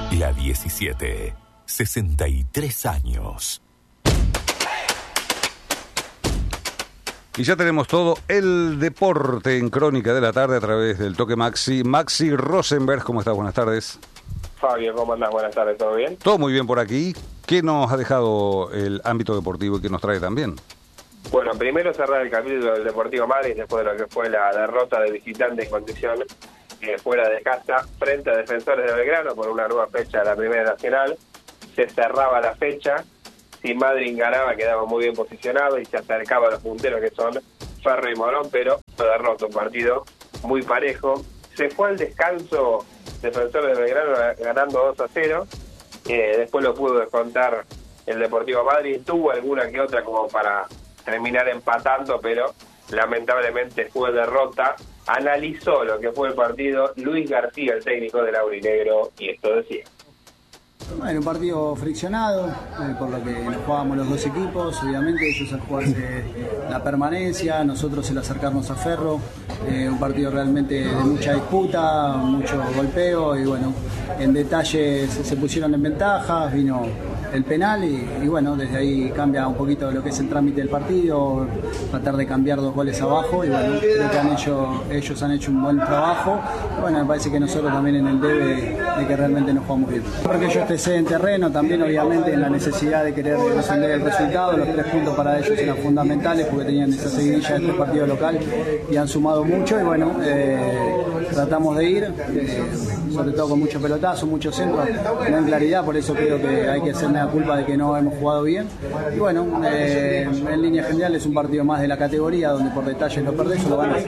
La 17, 63 años. Y ya tenemos todo el deporte en Crónica de la Tarde a través del Toque Maxi. Maxi Rosenberg, ¿cómo estás? Buenas tardes. Fabio, ¿cómo andás? Buenas tardes, ¿todo bien? Todo muy bien por aquí. ¿Qué nos ha dejado el ámbito deportivo y qué nos trae también? Bueno, primero cerrar el capítulo del Deportivo Madrid después de lo que fue la derrota de visitante en condición fuera de casa frente a Defensores de Belgrano por una nueva fecha de la Primera Nacional. Se cerraba la fecha, si Madrid ganaba quedaba muy bien posicionado y se acercaba a los punteros que son Ferro y Morón, pero derrota, un partido muy parejo. Se fue al descanso Defensores de Belgrano ganando 2-0, después lo pudo descontar el Deportivo Madrid, tuvo alguna que otra como para terminar empatando, pero lamentablemente fue derrota. Analizó lo que fue el partido Luis García, el técnico del Aurinegro, y esto decía. Bueno, un partido friccionado, por lo que nos jugábamos los dos equipos, obviamente ellos al jugarse la permanencia, nosotros el acercarnos a Ferro, un partido realmente de mucha disputa, mucho golpeo y bueno, en detalles se pusieron en ventaja, vino el penal y bueno, desde ahí cambia un poquito lo que es el trámite del partido, tratar de cambiar 2 goles abajo y bueno, creo que ellos han hecho un buen trabajo, y bueno, me parece que nosotros también en el debe de que realmente nos jugamos bien. Porque ellos te en terreno, también obviamente en la necesidad de querer defender el resultado, los 3 puntos para ellos eran fundamentales porque tenían esa seguidilla de 3 partidos local y han sumado mucho y bueno, tratamos de ir, sobre todo con mucho pelotazo, mucho centro, no en claridad, por eso creo que hay que hacerme la culpa de que no hemos jugado bien y bueno, en línea general es un partido más de la categoría donde por detalles lo perdés o lo ganas.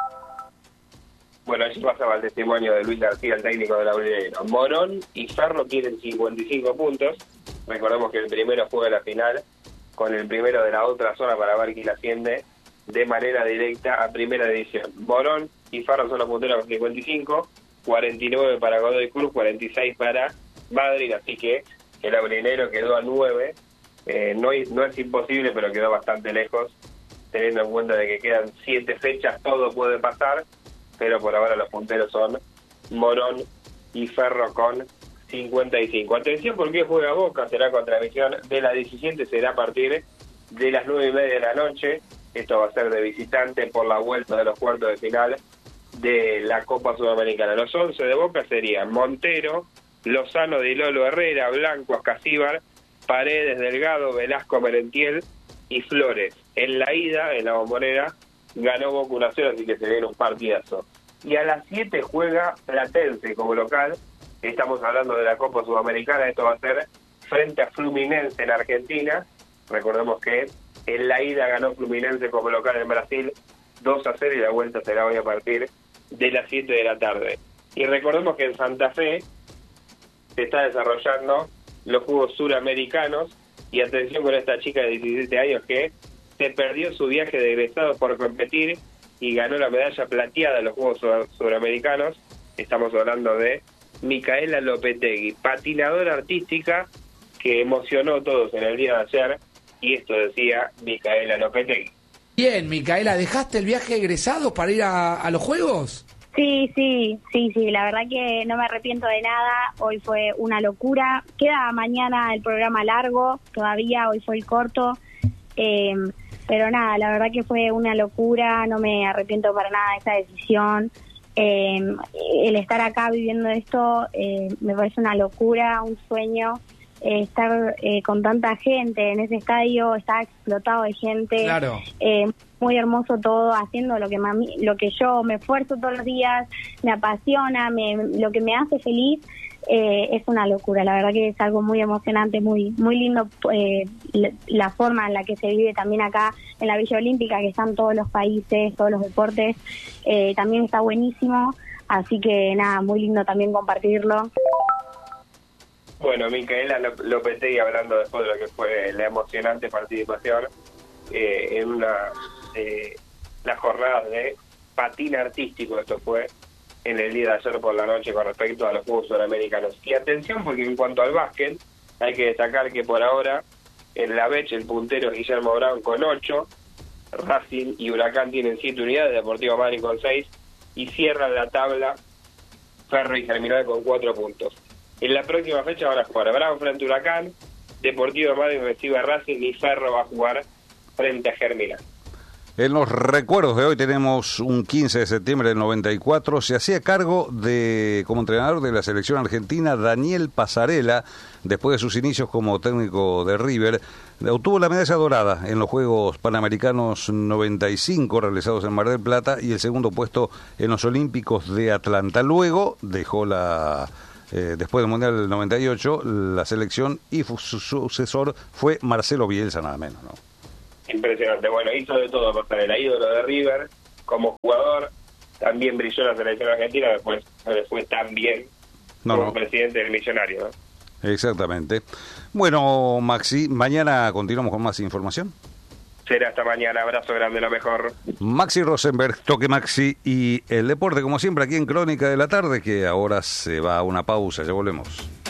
Bueno, allí pasaba el testimonio de Luis García, el técnico de la Aurinegro. Morón y Ferro tienen 55 puntos. Recordemos que el primero juega la final con el primero de la otra zona para ver quién asciende de manera directa a Primera División. Morón y Ferro son los punteros con 55, 49 para Godoy Cruz, 46 para Madrid, así que el Aurinegro quedó a 9. No es imposible, pero quedó bastante lejos, teniendo en cuenta de que quedan 7 fechas, todo puede pasar. Pero por ahora los punteros son Morón y Ferro con 55. Atención porque juega Boca, será con transmisión de la 17, será a partir de las 9:30 de la noche. Esto va a ser de visitante por la vuelta de los cuartos de final de la Copa Sudamericana. Los 11 de Boca serían Montero, Lozano, Di Lolo, Herrera, Blanco, Ascasíbar, Paredes, Delgado, Velasco, Merentiel y Flores. En la ida, en la Bombonera, ganó Boca 1-0, así que se viene un partidazo. Y a las 7 juega Platense como local. Estamos hablando de la Copa Sudamericana. Esto va a ser frente a Fluminense en Argentina. Recordemos que en la ida ganó Fluminense como local en Brasil 2-0 y la vuelta será hoy a partir de las 7 de la tarde. Y recordemos que en Santa Fe se está desarrollando los Juegos Suramericanos. Y atención con esta chica de 17 años que se perdió su viaje de egresado por competir y ganó la medalla plateada en los Juegos Suramericanos. Estamos hablando de Micaela Lopetegui, patinadora artística que emocionó a todos en el día de ayer, y esto decía Micaela Lopetegui. Bien, Micaela, ¿dejaste el viaje egresado para ir a los Juegos? Sí, la verdad que no me arrepiento de nada, hoy fue una locura, queda mañana el programa largo, todavía hoy fue el corto, pero nada, la verdad que fue una locura, no me arrepiento para nada de esa decisión. El estar acá viviendo esto me parece una locura, un sueño. Estar con tanta gente en ese estadio, está explotado de gente. Claro. Muy hermoso todo, haciendo lo que yo me esfuerzo todos los días, me apasiona, lo que me hace feliz. Es una locura, la verdad que es algo muy emocionante, muy lindo, la forma en la que se vive también acá en la Villa Olímpica, que están todos los países, todos los deportes, también está buenísimo, así que nada, muy lindo también compartirlo. Bueno, Micaela Lopetegui hablando después de lo que fue la emocionante participación en las jornadas de patín artístico, esto fue en el día de ayer por la noche con respecto a los Juegos Suramericanos. Y atención porque en cuanto al básquet, hay que destacar que por ahora en la Bech el puntero es Guillermo Brown con 8, Racing y Huracán tienen 7 unidades, Deportivo Madrid con 6 y cierran la tabla Ferro y Germinal con 4 puntos. En la próxima fecha van a jugar Bravo frente a Huracán, Deportivo Madrid recibe a Racing y Ferro va a jugar frente a Germina. En los recuerdos de hoy tenemos un 15 de septiembre del 94, se hacía cargo como entrenador de la selección argentina Daniel Pasarela, después de sus inicios como técnico de River, obtuvo la medalla dorada en los Juegos Panamericanos 95 realizados en Mar del Plata y el segundo puesto en los Olímpicos de Atlanta. Luego dejó después del Mundial del 98 la selección y su sucesor fue Marcelo Bielsa, nada menos, ¿no? Impresionante. Bueno, hizo de todo Pasarela, ídolo de River como jugador, también brilló en la selección argentina, después no le fue tan bien como presidente del Millonario, ¿no? Exactamente. Bueno, Maxi, mañana continuamos con más información. Será hasta mañana, abrazo grande, lo mejor. Maxi Rosenberg, Toque Maxi y el deporte, como siempre, aquí en Crónica de la Tarde, que ahora se va a una pausa, ya volvemos.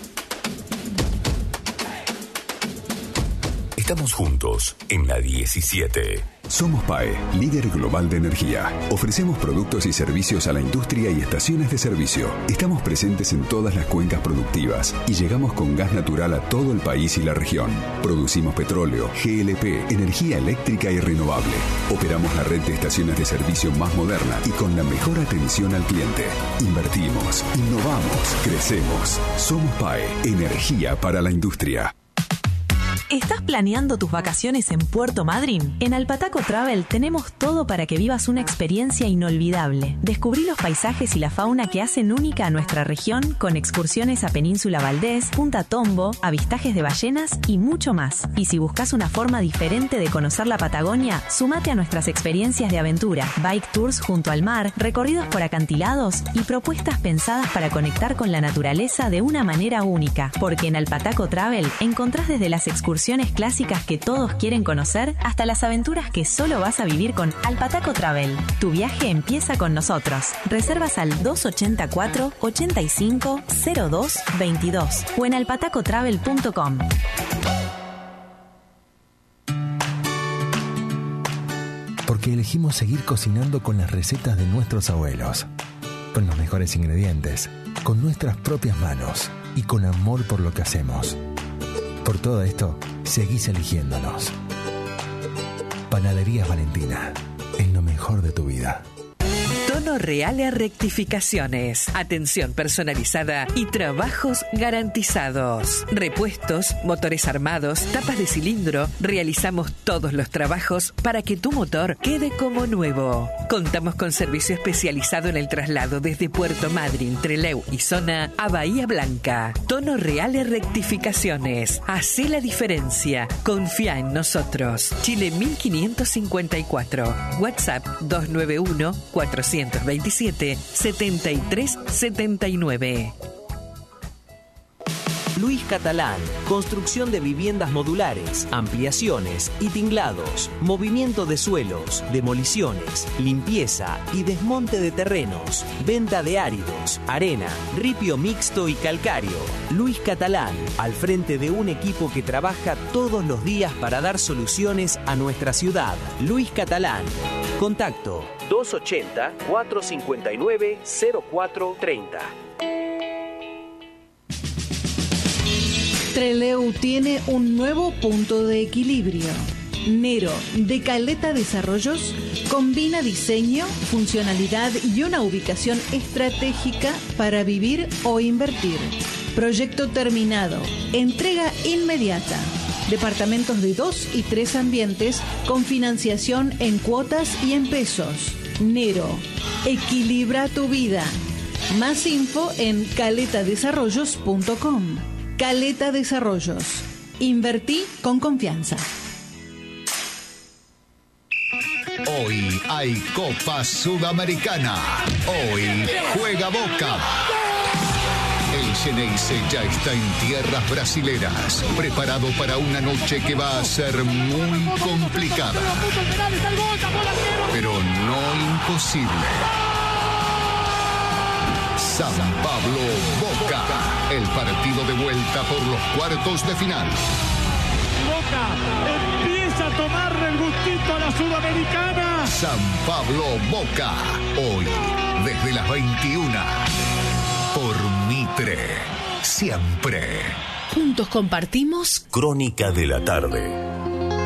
Estamos juntos en la 17. Somos PAE, líder global de energía. Ofrecemos productos y servicios a la industria y estaciones de servicio. Estamos presentes en todas las cuencas productivas y llegamos con gas natural a todo el país y la región. Producimos petróleo, GLP, energía eléctrica y renovable. Operamos la red de estaciones de servicio más moderna y con la mejor atención al cliente. Invertimos, innovamos, crecemos. Somos PAE, energía para la industria. ¿Estás planeando tus vacaciones en Puerto Madryn? En Alpataco Travel tenemos todo para que vivas una experiencia inolvidable. Descubrí los paisajes y la fauna que hacen única a nuestra región con excursiones a Península Valdés, Punta Tombo, avistajes de ballenas y mucho más. Y si buscas una forma diferente de conocer la Patagonia, sumate a nuestras experiencias de aventura, bike tours junto al mar, recorridos por acantilados y propuestas pensadas para conectar con la naturaleza de una manera única. Porque en Alpataco Travel encontrás desde las excursiones clásicas que todos quieren conocer hasta las aventuras que solo vas a vivir con Alpataco Travel. Tu viaje empieza con nosotros. Reservas al 284 85 02 22 o en alpatacotravel.com. Porque elegimos seguir cocinando con las recetas de nuestros abuelos, con los mejores ingredientes, con nuestras propias manos y con amor por lo que hacemos. Por todo esto, seguís eligiéndonos. Panaderías Valentina, es lo mejor de tu vida. Tono Reale Rectificaciones. Atención personalizada y trabajos garantizados. Repuestos, motores armados, tapas de cilindro. Realizamos todos los trabajos para que tu motor quede como nuevo. Contamos con servicio especializado en el traslado desde Puerto Madryn, Trelew y Zona a Bahía Blanca. Tono Reale Rectificaciones. Hacé la diferencia. Confía en nosotros. Chile 1554. WhatsApp 291-427-7379. Luis Catalán, construcción de viviendas modulares, ampliaciones y tinglados, movimiento de suelos, demoliciones, limpieza y desmonte de terrenos, venta de áridos, arena, ripio mixto y calcáreo. Luis Catalán, al frente de un equipo que trabaja todos los días para dar soluciones a nuestra ciudad. Luis Catalán. Contacto 280-459-0430. Trelew tiene un nuevo punto de equilibrio. Nero, de Caleta Desarrollos, combina diseño, funcionalidad y una ubicación estratégica para vivir o invertir. Proyecto terminado. Entrega inmediata. Departamentos de 2 y 3 ambientes con financiación en cuotas y en pesos. Nero, equilibra tu vida. Más info en caletadesarrollos.com. Caleta Desarrollos. Invertí con confianza. Hoy hay Copa Sudamericana. Hoy juega Boca. El Xeneize ya está en tierras brasileras, preparado para una noche que va a ser muy complicada, pero no imposible. San Pablo Boca, el partido de vuelta por los cuartos de final. Boca empieza a tomarle el gustito a la Sudamericana. San Pablo Boca, hoy desde las 21 por Mitre siempre. Juntos compartimos Crónica de la tarde.